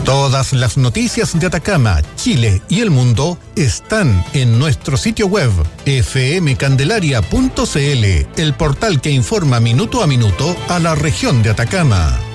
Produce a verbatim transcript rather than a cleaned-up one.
Todas las noticias de Atacama, Chile y el mundo están en nuestro sitio web efe eme candelaria punto ce ele, el portal que informa minuto a minuto a la región de Atacama.